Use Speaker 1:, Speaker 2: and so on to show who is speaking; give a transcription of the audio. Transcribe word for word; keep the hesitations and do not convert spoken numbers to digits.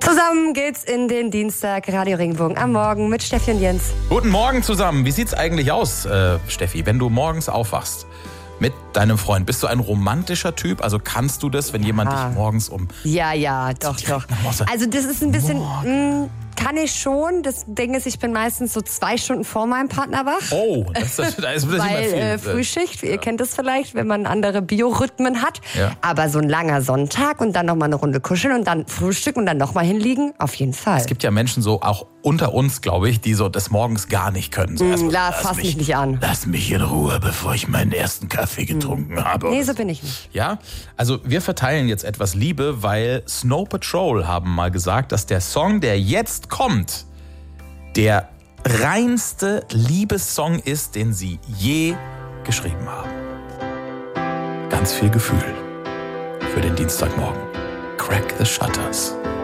Speaker 1: Zusammen geht's in den Dienstag Radio Regenbogen am Morgen mit Steffi und Jens.
Speaker 2: Guten Morgen zusammen. Wie sieht's eigentlich aus, äh, Steffi, wenn du morgens aufwachst mit deinem Freund? Bist du ein romantischer Typ? Also kannst du das, wenn jemand
Speaker 1: Ah.
Speaker 2: dich morgens um...
Speaker 1: Ja, ja, doch, doch. Also das ist ein bisschen... Mh, kann ich schon. Das Ding ist, ich bin meistens so zwei Stunden vor meinem Partner wach.
Speaker 2: Oh, das, das, das ist
Speaker 1: Weil
Speaker 2: immer viel.
Speaker 1: äh, Frühschicht, ihr kennt das vielleicht, wenn man andere Biorhythmen hat.
Speaker 2: Ja.
Speaker 1: Aber so ein langer Sonntag und dann nochmal eine Runde kuscheln und dann Frühstück und dann nochmal hinliegen, auf jeden Fall.
Speaker 2: Es gibt ja Menschen so, auch unter uns, glaube ich, die so des Morgens gar nicht können. So erstmal,
Speaker 1: La,
Speaker 2: lass
Speaker 1: fass
Speaker 2: mich-
Speaker 1: mich nicht an.
Speaker 2: Lass mich in Ruhe, bevor ich meinen ersten Kaffee getrunken habe.
Speaker 1: Nee, so bin ich nicht.
Speaker 2: Ja, also wir verteilen jetzt etwas Liebe, weil Snow Patrol haben mal gesagt, dass der Song, der jetzt kommt, der reinste Liebessong ist, den sie je geschrieben haben. Ganz viel Gefühl für den Dienstagmorgen. Crack the Shutters.